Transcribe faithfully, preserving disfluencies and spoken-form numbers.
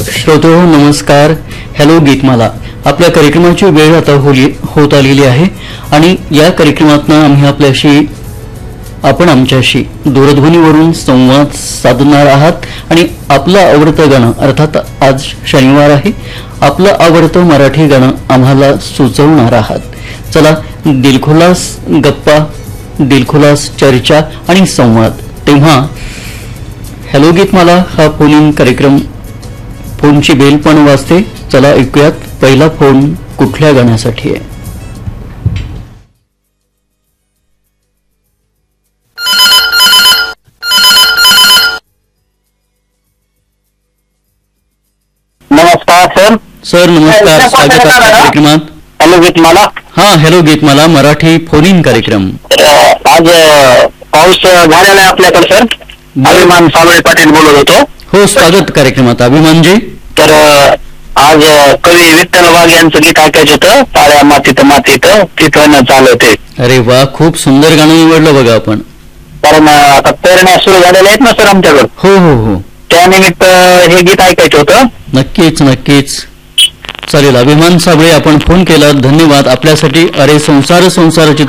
श्रोतो नमस्कार. हॅलो गीतमाला आपल्या कार्यक्रमाची वेळ आता होत आलेली आहे आणि या कार्यक्रमातून आम्ही आपल्याशी आपण आमच्याशी दूरध्वनीवरून संवाद साधणार आहात आणि आपलं आवडतं गाणं अर्थात आज शनिवार आहे आपलं आवडतं मराठी गाणं आम्हाला सुचवणार आहात. चला दिलखुलास गप्पा दिलखुलास चर्चा आणि संवाद. तेव्हा हॅलो गीतमाला हा फोन इन कार्यक्रम फोनची बेल पण वाजते. चला ऐकूयात पहिला फोन कुठल्या गाण्यासाठी आहे. नमस्कार सर. सर नमस्कार. स्वागत आहे कार्यक्रमात. हॅलो गीतमाला. हा hello Geetmala Marathi phone in कार्यक्रम. आज पाऊस झालेला आहे आपल्याकडे सर. अभिमान साबळे पाटील बोलत होतो. हो स्वागत कार्यक्रमात अभिमानजी. तर आज कवी विठ्ठल वाघ यांचं गीत ऐकायचं होतं. ताळ्या मातीत मातीत तिथं चालवते. अरे वा खूप सुंदर गाणं निवडलं बघा आपण. कारण आता पेरण्या सुरू झालेल्या आहेत ना सर आमच्याकडे. हो हो हो त्यानिमित्त हे गीत ऐकायचं होतं. नक्कीच नक्कीच चालेल. अभिमान साबळे आपण फोन केला धन्यवाद. आपल्यासाठी अरे संसार संसार